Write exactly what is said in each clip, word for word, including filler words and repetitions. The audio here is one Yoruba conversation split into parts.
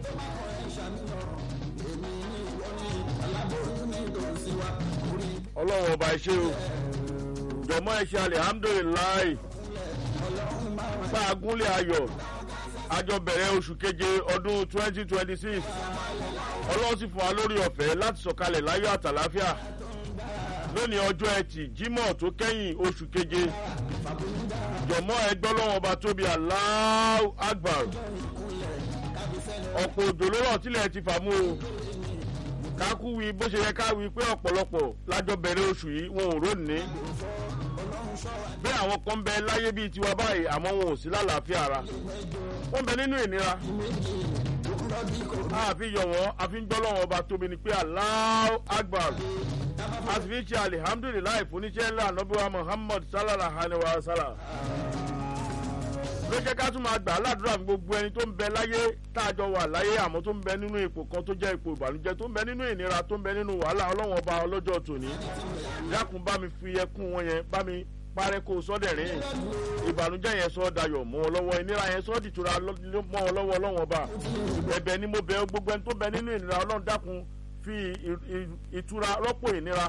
ọlọ́run ọba ẹ ṣé o jọ̀mọ́ ẹ ṣe alihamdulilayi bá a gúnlẹ̀ ayọ̀ àjọ bẹ̀rẹ̀ oṣù keje ọdún twenty twenty six ọlọ́run sì fún wa lórí ọ̀fẹ́ láti sọ̀kalẹ̀ láyọ̀ àtàláfíà lónìí ọjọ́ ẹtì jímọ̀ tó kẹ́yìn oṣù keje jọ̀mọ́ ẹgbẹ́ ọlọ́run ọba tóbi Allahu Akbar ọ̀pọ̀ òjò ló rọ̀ tílẹ̀ ti fàmú o kákú wí bó ṣe yẹ ká wí pé ọ̀pọ̀lọpọ̀ lájọ bẹ̀rẹ̀ oṣù yìí wọn ò rónìí bí àwọn kan bẹ láyé bíi tiwa báyìí àmọ́ wọn ò sí lálàáfíà ara wọ́n bẹ nínú ìnira àfi yọ̀ wọ́n àfi ń gbọ́lọ́wọ́n ọba tóbi ni pé Allahu Akbar a sì fi ṣe alihamdulilayi fúnníṣẹ́ ńlá anábíwá Muhammad sallallahu alaihi wa sallam ló jẹ́ ká tún máa gbà aládùúrà gbogbo ẹni tó ń bẹ láyé tá a jọ wà láyé àmọ́ tó ń bẹ nínú ipò kan tó jẹ́ ipò ìbànújẹ́ tó ń bẹ nínú ìnira tó ń bẹ nínú wàhálà ọlọ́wọ́n ọba ọlọ́jọ́ tòní dákun bá mi fi ẹkún wọn yẹn bá mi parẹ́ kó sọ́dẹ̀rín ìbànújẹ́ yẹn sọ́ dayọ̀ mọ́ ọ lọ́wọ́ ìnira yẹn sọ́ dìtura mọ́ ọ lọ́wọ́ ọlọ́wọ́n ọba ẹ̀bẹ̀ ni mo bẹ̀ gbogbo ẹni tó bẹ nínú ìnira ọlọ́run dákun fi ìtura rọ́pò ìnira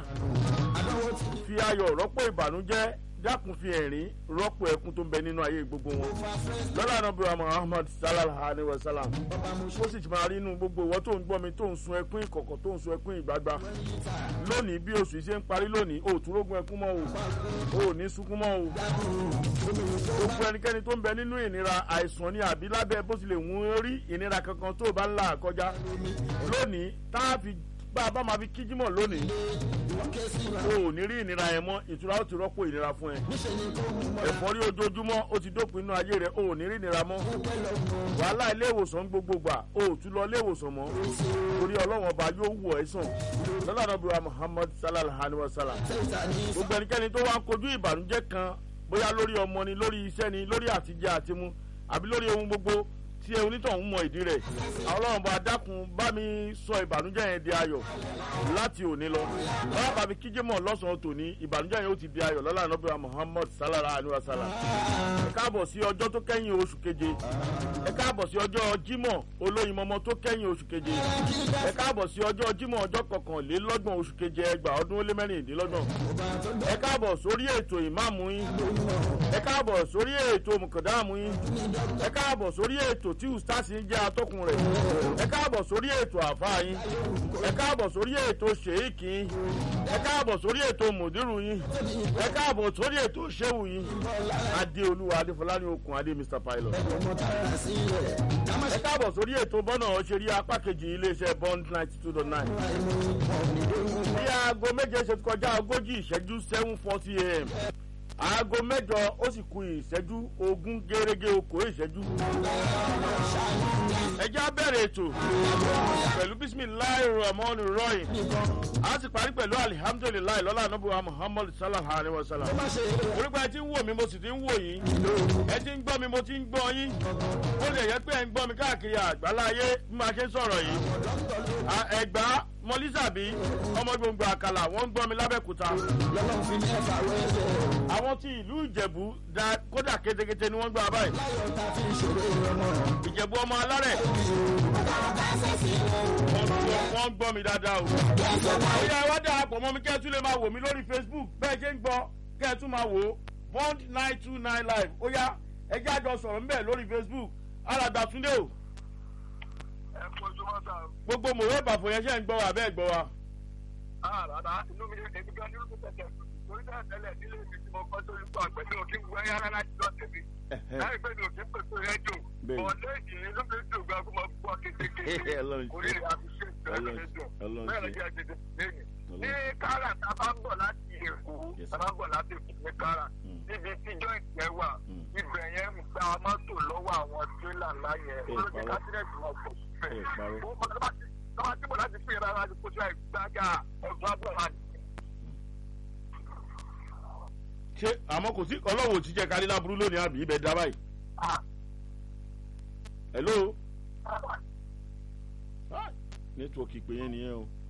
fi ayọ̀ rọ́pò ìbànújẹ́ dákun fi ẹ̀rín rọ́pò ẹkún tó ń bẹ nínú ayé gbogbo wọn lọ́la nàbí wa Muhammad sallallahu alaihi wa sallam ó sì ti máa rí inú gbogbo ìwọ tó ń gbọ́ mi tó ń sun ẹkún ìkọ̀kọ̀ tó ń sun ẹkún ìgbàgbà lónìí bí oṣù yìí ṣe ń parí lónìí o ò tún rógun ẹkún mọ́ o o ò ní sunkún mọ́ o gbogbo ẹnikẹ́ni tó ń bẹ nínú ìnira àìsàn ni àbí lábẹ́ bó ti lè wọ́n rí ìnira kankan tó bá ń là kọjá lónìí tá a fi bá a bá máa fi kíjímọ̀ lónìí o ò ní rí ìnira yẹn mọ́ ìtura ó ti rọ́pò ìnira fún ẹ ẹ̀fọ́rí ojoojúmọ́ ó ti dópin inú ayé rẹ o ò ní rí ìnira mọ́ wàhálà ilé ìwòsàn gbogbo gbà o ò tún lọ ilé ìwòsàn mọ́ torí ọlọ́wọ́n ọba yóò wù ẹ́ sàn lọ́la nàbí wa Muhammad sallallahu alaihi wa sallam gbogbo ẹnikẹ́ni tó wá ń kojú ìbànújẹ́ kan bóyá lórí ọmọ ni lórí iṣẹ́ ni lórí àtijẹ àtimu àbí lórí ohun gbogbo tí ẹ onítọ̀hún mọ ìdí rẹ̀ ọlọ́run bá dákun bá mi sọ ìbànújẹ́ yẹn di ayọ̀ láti òní lọ báwa bá mi kíjé mọ̀ lọ́sàn-án tòní ìbànújẹ́ yẹn ó ti di ayọ̀ lọ́la ànábì Muhammad sallallahu alaihi wasallam ẹ káàbọ̀ sí ọjọ́ tó kẹ́yìn oṣù keje ẹ káàbọ̀ sí ọjọ́ jímọ̀ olóyin mọ́mọ́ tó kẹ́yìn oṣù keje ẹ káàbọ̀ sí ọjọ́ jímọ̀ ọjọ́ kọkànlélọ́gbọ̀n oṣù keje ẹgbàá ọdún ó lé mẹ́rìndínlọ́gbọ̀n ẹ káàbọ̀ sórí ètò ìmáàmù yín ẹ káàbọ̀ sórí ètò mùkàdámù yín ẹ káàbọ̀ sórí ètò tí ustaasi ń jẹ́ atọ́kùn rẹ̀ ẹ káàbọ̀ sórí ètò àfáà yín ẹ káàbọ̀ sórí ètò ṣèyíkì yín ẹ káàbọ̀ sórí ètò mùdírù yín ẹ káàbọ̀ sórí ètò ṣéwù yín adéolúwa adéfọláni okùn adé Mr Pilot ẹ káàbọ̀ sórí ètò bọ́nà ọ̀ṣẹ́rí apá kejì iléeṣẹ́ Bond ninety two dot nine ní aago méje ṣe kọjá ogójì ìṣẹ́jú seven forty a.m. aago mẹ́jọ ó sì kù ìṣẹ́jú ogún gẹ́rẹ́gẹ́ okò ìṣẹ́jú. ẹ jẹ́ á bẹ̀rẹ̀ ètò pẹ̀lú bisimilayi rahman rahim a sì parí pẹ̀lú alihamdulilayi lọ́la anabuwa Muhammad sallallahu alaihi wa sallam. orípa ẹ ti ń wò mí mo sì ti ń wò yín ẹ ti ń gbọ́ mi mo ti ń gbọ́ yín ó lè yẹ pé ẹ ń gbọ́ mi káàkiri àgbáláyé bí máa ṣe ń sọ̀rọ̀ yìí ẹgbàá mọlísàbí ọmọ gbòǹgbò àkàlà wọ́n ń gbọ́ mi lábẹ́kúta àwọn tí ìlú ìjẹ̀bú da kódà kétékété ni wọ́n gbà báyìí ìjẹ̀bú ọmọ alárẹ̀ wọ́n ń gbọ́ mi dáadáa o ìyá ẹ wá darapọ̀ mọ́ mi kẹ́ ẹ tún lè máa wò mí lórí Facebook bẹ́ẹ̀ ṣe ń gbọ́ kẹ́ ẹ tún máa wò ó Bond nine two nine live ó yá ẹ jẹ́ àjọ sọ̀rọ̀ ńbẹ̀ lórí Facebook alàgbà Túndé o gbogbo mòwe bàfò yẹn ṣe ń gbọ́ wa bẹ́ẹ̀ gbọ́ wa. rárá inú mi èmi gan ní orúkọ tẹ̀tẹ̀ torí náà tẹ́lẹ̀ nílé mi tí mo kọ́ sórí fún àgbẹ̀ mi ò kí ń wẹ́ yára láti lọ tèmi láì pẹ́ mi ò kí ń pèsè rédíò ọ̀lẹ́ ìdílé ló fi ń dùn gbà fún mi gbọ́ kékeré orí rẹ̀ àti ṣe ìgbà rédíò bẹ́ẹ̀ ló jẹ́ àjẹjẹ lẹ́yìn. ní kára tá a bá ń bọ̀ láti Èkó tá a bá ń bọ̀ láti Èkó ní kára níbi tíjọ́ ìpẹ́ wà ibẹ̀ yẹn ń gba mọ́tò lọ́wọ́ àwọn tírélà ńlá yẹn olóṣè kásírẹ́ẹ̀tì wọn pọ̀ síbẹ̀ tọ́wọ́ tí mo láti pín rárá ní kójú àìgbága ọ̀gbọ́n àbọ̀ láti. ṣé àmọ́ kò sí ọlọ́wọ́ tí jẹ́ kárí láburú lónìí àbí ibẹ̀ dá báyìí. hello nẹ́tíwọ̀kì pé yẹn nìyẹn o.